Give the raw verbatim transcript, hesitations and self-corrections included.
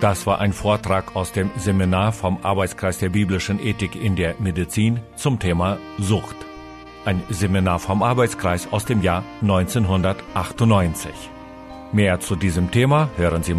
Das war ein Vortrag aus dem Seminar vom Arbeitskreis der biblischen Ethik in der Medizin zum Thema Sucht. Ein Seminar vom Arbeitskreis aus dem Jahr neunzehnhundertachtundneunzig. Mehr zu diesem Thema hören Sie